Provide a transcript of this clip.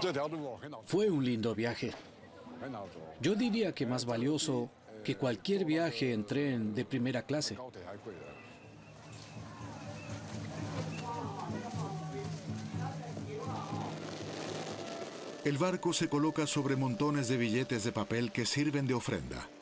Fue un lindo viaje. Yo diría que más valioso que cualquier viaje en tren de primera clase. El barco se coloca sobre montones de billetes de papel que sirven de ofrenda.